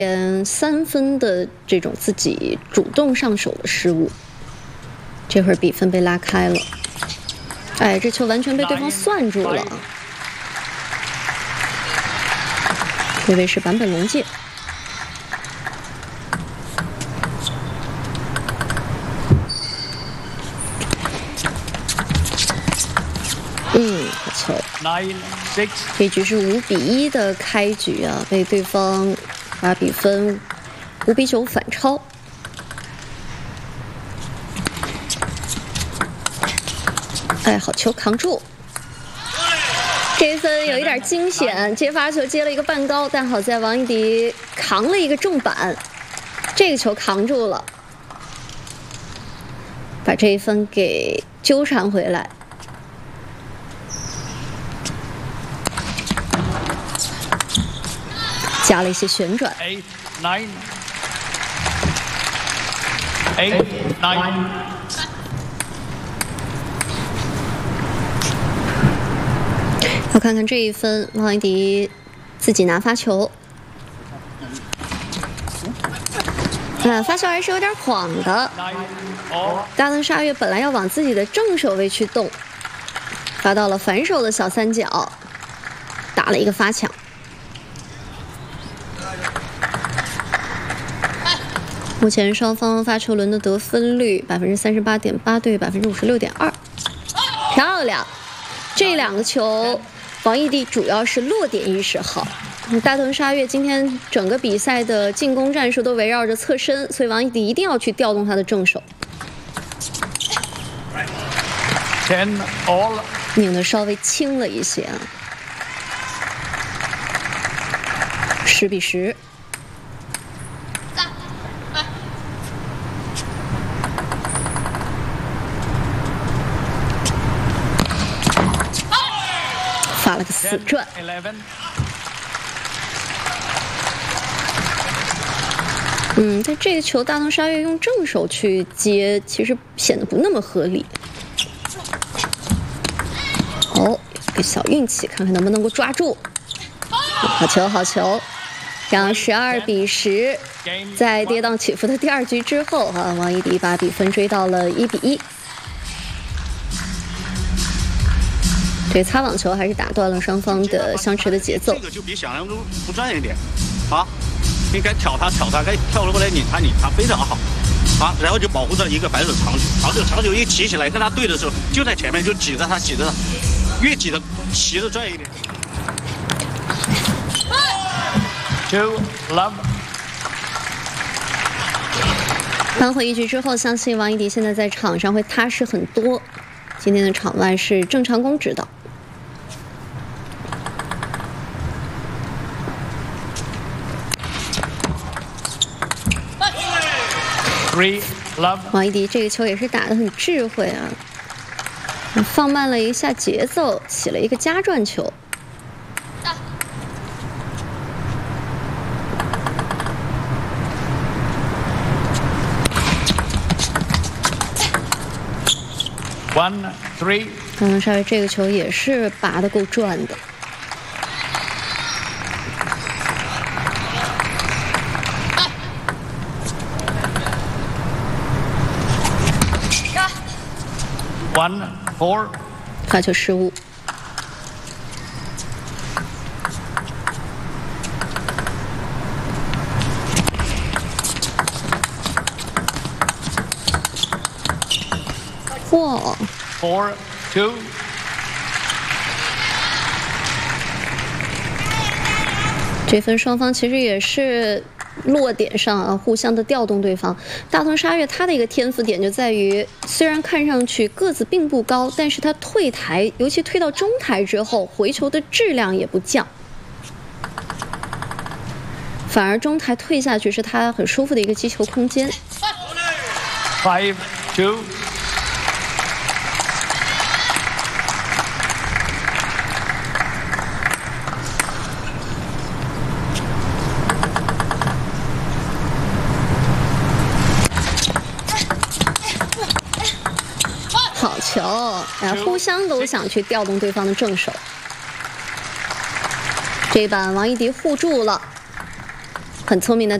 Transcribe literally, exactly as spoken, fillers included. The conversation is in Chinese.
嗯，三分的这种自己主动上手的失误，这会儿比分被拉开了。哎，这球完全被对方算住了。这位是坂本龙介。嗯，好球。这局是五比一的开局啊，被对方把比分五比九反超。哎，好球扛住！这一分有一点惊险，接发球接了一个半高，但好在王一迪扛了一个重板，这个球扛住了，把这一分给纠缠回来。加了一些旋转。 Eight, nine. Eight, nine. 要看看这一分，王一迪自己拿发球。啊，发球还是有点晃的。大藤沙月本来要往自己的正手位去动，发到了反手的小三角，打了一个发抢。目前双方发球轮的得分率百分之三十八点八对百分之五十六点二，漂亮！这两个球，王一迪主要是落点意识好。大藤沙月今天整个比赛的进攻战术都围绕着侧身，所以王一迪一定要去调动他的正手。 Ten all. 拧得稍微轻了一些啊，十比十。发了个死转。嗯，但这个球大藤沙月用正手去接，其实显得不那么合理。哦，有个小运气，看看能不能够抓住。好球，好球！让十二比十，在跌宕起伏的第二局之后，啊，王一迪把比分追到了一比一。这擦网球还是打断了双方的相持的节奏。 这个就比想象中不专业一点，啊，应该挑他挑他，该跳过来拧他拧他，非常好，啊，然后就保护着一个反手长球，然后这个长球一起起来跟他对的时候，就在前面就挤着他挤着他，越挤的骑的专业一点。 Two love。 扳回一局之后，相信王一迪现在在场上会踏实很多。今天的场外是郑长恭指导。 Three love。 王一迪这个球也是打得很智慧啊，放慢了一下节奏，起了一个加转球。 One three。 嗯，稍微这个球也是拔得够转的。 One four。 发球失误。哇 Four two。 这分双方其实也是落点上啊，互相的调动对方。大藤沙月他的一个天赋点就在于，虽然看上去个子并不高，但是他退台，尤其退到中台之后，回球的质量也不降，反而中台退下去是他很舒服的一个击球空间。 Five two。 好球！哎，互相都想去调动对方的正手。这一板王一迪护住了， 很聪明的。